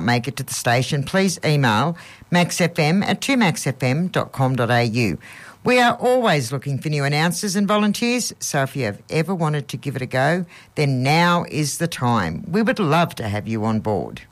make it to the station, please email maxfm@2maxfm.com.au. We are always looking for new announcers and volunteers, so if you have ever wanted to give it a go, then now is the time. We would love to have you on board.